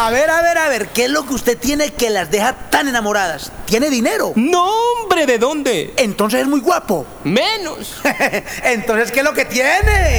A ver, ¿qué es lo que usted tiene que las deja tan enamoradas? ¿Tiene dinero? No, hombre, ¿de dónde? Entonces es muy guapo. Menos. Entonces, ¿qué es lo que tiene?